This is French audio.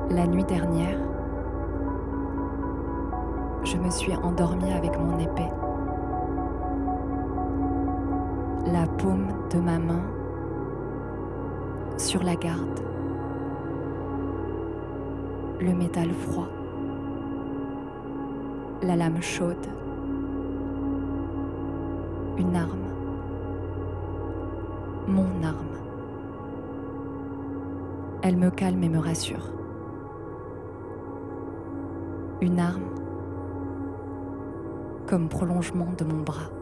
La nuit dernière, je me suis endormie avec mon épée. La paume de ma main sur la garde. Le métal froid. La lame chaude. Une arme. Mon arme. Elle me calme et me rassure. Une arme comme prolongement de mon bras.